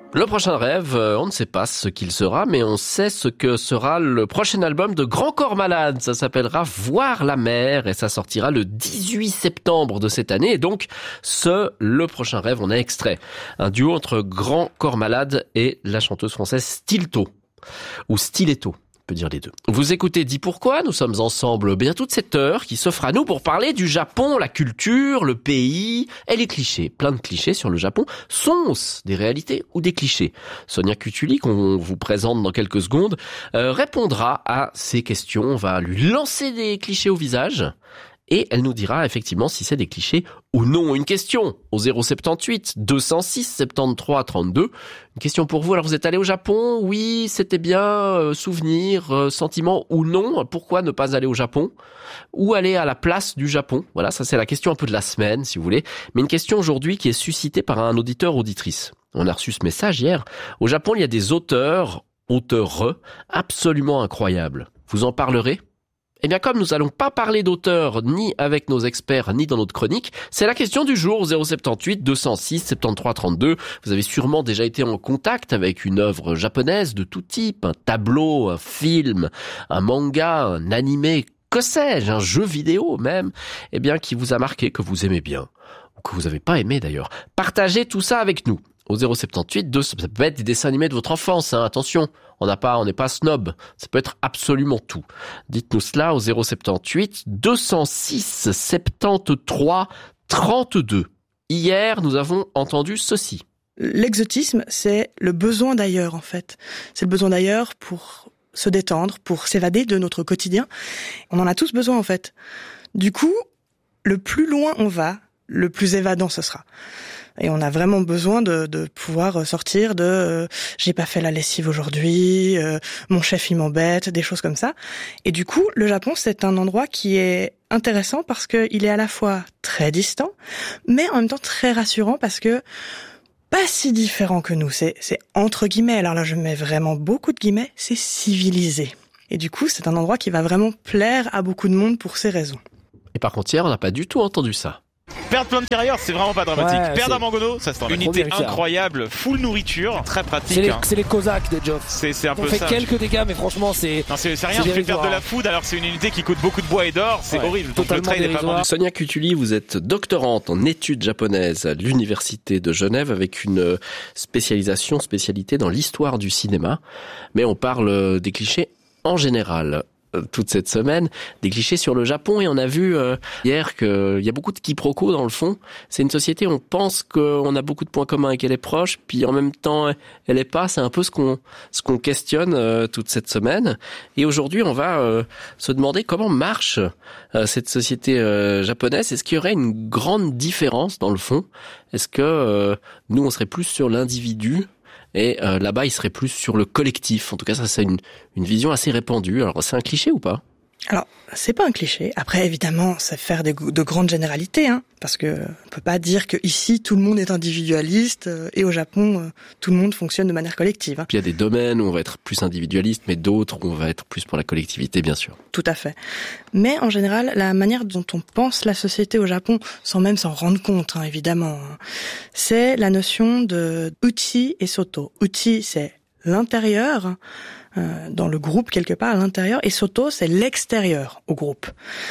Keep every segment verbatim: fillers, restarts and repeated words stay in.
Le prochain rêve, on ne sait pas ce qu'il sera, mais on sait ce que sera le prochain album de Grand Corps Malade. Ça s'appellera Voir la mer et ça sortira le dix-huit septembre de cette année. Et donc, ce, le prochain rêve, on a extrait un duo entre Grand Corps Malade et la chanteuse française Stilto, ou Stiletto. Peut dire les deux. Vous écoutez Dis Pourquoi, nous sommes ensemble bien toute cette heure qui s'offre à nous pour parler du Japon, la culture, le pays et les clichés. Plein de clichés sur le Japon. Sont-ce des réalités ou des clichés? Sonia Cutuli, qu'on vous présente dans quelques secondes, euh, répondra à ces questions. On va lui lancer des clichés au visage et elle nous dira effectivement si c'est des clichés ou non. Une question au zéro soixante-dix-huit deux cent six soixante-treize trente-deux. Une question pour vous. Alors vous êtes allé au Japon? Oui, c'était bien. Euh, souvenir, euh, sentiment ou non? Pourquoi ne pas aller au Japon? Ou aller à la place du Japon? Voilà, ça c'est la question un peu de la semaine, si vous voulez. Mais une question aujourd'hui qui est suscitée par un auditeur auditrice. On a reçu ce message hier. Au Japon, il y a des auteurs, auteurs absolument incroyables. Vous en parlerez? Eh bien, comme nous n'allons pas parler d'auteurs ni avec nos experts ni dans notre chronique, c'est la question du jour, zéro soixante-dix-huit deux cent six soixante-treize trente-deux. Vous avez sûrement déjà été en contact avec une œuvre japonaise de tout type, un tableau, un film, un manga, un animé, que sais-je, un jeu vidéo même, eh bien, qui vous a marqué, que vous aimez bien, ou que vous n'avez pas aimé d'ailleurs. Partagez tout ça avec nous. Au zéro soixante-dix-huit, deux, ça peut être des dessins animés de votre enfance, hein, attention, on n'a pas, on n'est pas snob, ça peut être absolument tout. Dites-nous cela au zéro soixante-dix-huit deux cent six soixante-treize trente-deux. Hier, nous avons entendu ceci. L'exotisme, c'est le besoin d'ailleurs, en fait. C'est le besoin d'ailleurs pour se détendre, pour s'évader de notre quotidien. On en a tous besoin, en fait. Du coup, le plus loin on va, le plus évadant ce sera. Et on a vraiment besoin de, de pouvoir sortir de euh, j'ai pas fait la lessive aujourd'hui, euh, mon chef il m'embête, des choses comme ça. Et du coup, le Japon, c'est un endroit qui est intéressant parce que il est à la fois très distant, mais en même temps très rassurant parce que pas si différent que nous. C'est, c'est entre guillemets, alors là je mets vraiment beaucoup de guillemets, c'est civilisé. Et du coup, c'est un endroit qui va vraiment plaire à beaucoup de monde pour ces raisons. Et par contre, hier, on n'a pas du tout entendu ça. Perdre plein de carrières, c'est vraiment pas dramatique. Ouais, Perdre c'est... à Mangono, ça c'est une unité incroyable, full nourriture, très pratique. C'est les, hein. c'est les Cosaques de Geoff. C'est, c'est un On peu fait ça. quelques dégâts, mais franchement, c'est. Non, c'est, c'est rien, c'est on fait perdre de la food alors que c'est une unité qui coûte beaucoup de bois et d'or, c'est ouais, horrible. Donc le train n'est pas vendu. Sonia Cutuli, vous êtes doctorante en études japonaises à l'Université de Genève avec une spécialisation, spécialité dans l'histoire du cinéma. Mais on parle des clichés en général. Toute cette semaine, des clichés sur le Japon et on a vu euh, hier qu'il y a beaucoup de quiproquos dans le fond. C'est une société, on pense qu'on a beaucoup de points communs et qu'elle est proche, puis en même temps elle est pas. C'est un peu ce qu'on ce qu'on questionne euh, toute cette semaine. Et aujourd'hui, on va euh, se demander comment marche euh, cette société euh, japonaise. Est-ce qu'il y aurait une grande différence dans le fond? Est-ce que euh, nous on serait plus sur l'individu? Et euh, là-bas, il serait plus sur le collectif. En tout cas, ça, c'est une, une vision assez répandue. Alors, c'est un cliché ou pas? Alors, c'est pas un cliché. Après, évidemment, c'est faire des, de grandes généralités, hein, parce que on peut pas dire que ici tout le monde est individualiste euh, et au Japon euh, tout le monde fonctionne de manière collective. Hein. Puis il y a des domaines où on va être plus individualiste, mais d'autres où on va être plus pour la collectivité, bien sûr. Tout à fait. Mais en général, la manière dont on pense la société au Japon, sans même s'en rendre compte, hein, évidemment, hein, c'est la notion de uchi et soto. Uchi, c'est l'intérieur. Euh, dans le groupe quelque part à l'intérieur, et soto, c'est l'extérieur au groupe.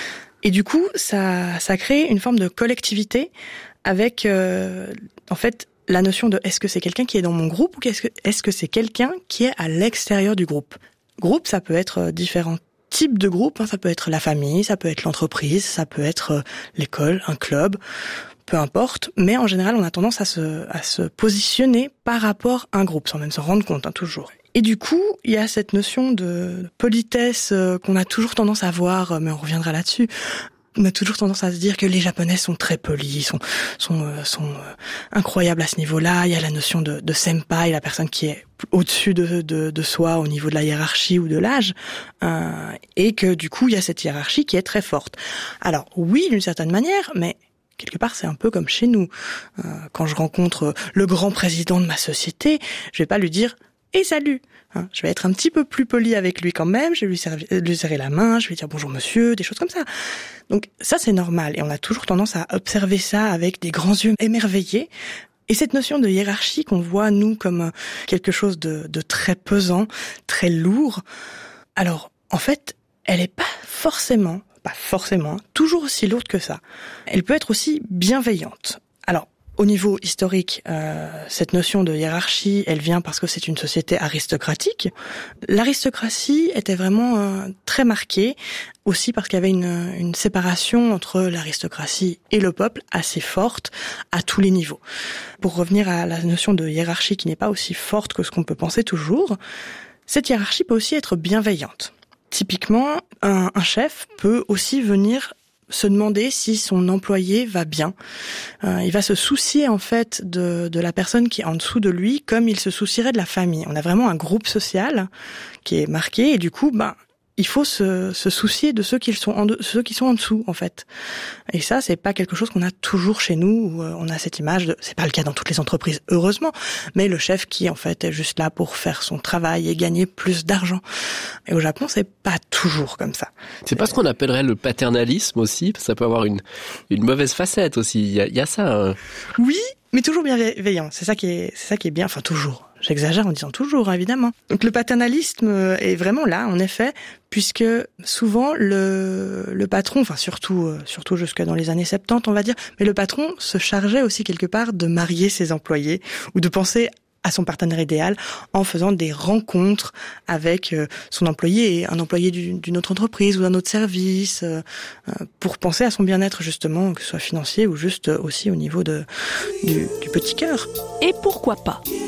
Et du coup, ça, ça crée une forme de collectivité avec, euh, en fait, la notion de est-ce que c'est quelqu'un qui est dans mon groupe ou est-ce que, est-ce que c'est quelqu'un qui est à l'extérieur du groupe. Groupe, ça peut être différents types de groupes, hein, ça peut être la famille, ça peut être l'entreprise, ça peut être euh, l'école, un club, peu importe, mais en général, on a tendance à se, à se positionner par rapport à un groupe, sans même s'en rendre compte, hein, toujours. Et du coup, il y a cette notion de politesse euh, qu'on a toujours tendance à voir, mais on reviendra là-dessus. On a toujours tendance à se dire que les Japonais sont très polis, sont sont euh, sont euh, incroyables à ce niveau-là. Il y a la notion de, de senpai, la personne qui est au-dessus de, de de soi au niveau de la hiérarchie ou de l'âge, euh, et que du coup, il y a cette hiérarchie qui est très forte. Alors oui, d'une certaine manière, mais quelque part, c'est un peu comme chez nous. Euh, quand je rencontre le grand président de ma société, je vais pas lui dire et salut. Hein, je vais être un petit peu plus poli avec lui quand même, je vais lui, servi, lui serrer la main, je vais lui dire bonjour monsieur, des choses comme ça. Donc ça c'est normal et on a toujours tendance à observer ça avec des grands yeux émerveillés Et cette notion de hiérarchie qu'on voit, nous, comme quelque chose de, de très pesant, très lourd, alors, en fait, elle n'est pas forcément, pas forcément, toujours aussi lourde que ça. Elle peut être aussi bienveillante. Alors, au niveau historique, euh, cette notion de hiérarchie, elle vient parce que c'est une société aristocratique. L'aristocratie était vraiment euh, très marquée, aussi parce qu'il y avait une, une séparation entre l'aristocratie et le peuple assez forte à tous les niveaux. Pour revenir à la notion de hiérarchie qui n'est pas aussi forte que ce qu'on peut penser toujours, cette hiérarchie peut aussi être bienveillante. Typiquement, un, un chef peut aussi venir se demander si son employé va bien. Euh, il va se soucier en fait de, de la personne qui est en dessous de lui comme il se soucierait de la famille. On a vraiment un groupe social qui est marqué et du coup, ben, il faut se, se soucier de ceux qui sont en de, ceux qui sont en dessous en fait. Et ça, c'est pas quelque chose qu'on a toujours chez nous où on a cette image de, c'est pas le cas dans toutes les entreprises heureusement, mais le chef qui en fait est juste là pour faire son travail et gagner plus d'argent. Et au Japon, c'est pas toujours comme ça. C'est pas ce qu'on appellerait le paternalisme aussi, ça peut avoir une une mauvaise facette aussi. Il y a, il y a ça. Hein. Oui, mais toujours bienveillant. C'est ça qui est c'est ça qui est bien, enfin toujours. J'exagère en disant toujours, évidemment. Donc le paternalisme est vraiment là, en effet, puisque souvent le, le patron, enfin surtout, surtout jusque dans les années soixante-dix, on va dire, mais le patron se chargeait aussi quelque part de marier ses employés ou de penser à son partenaire idéal en faisant des rencontres avec son employé, un employé d'une autre entreprise ou d'un autre service, pour penser à son bien-être justement, que ce soit financier ou juste aussi au niveau de, du, du petit cœur. Et pourquoi pas ?